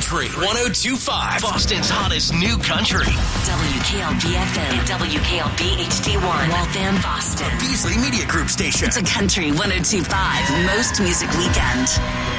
Country 102.5. Boston's hottest new country. WKLB FM and WKLB HD1. Waltham, Boston. Beasley Media Group station. It's a Country 102.5 most music weekend.